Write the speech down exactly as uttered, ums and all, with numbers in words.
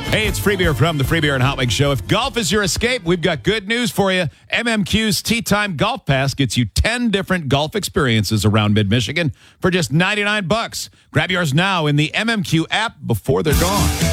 Hey, it's Free Beer from the Free Beer and Hot Wings Show. If golf is your escape, we've got good news for you. M M Q's Tee Time Golf Pass gets you ten different golf experiences around mid-Michigan for just ninety-nine bucks. Grab yours now in the M M Q app before they're gone.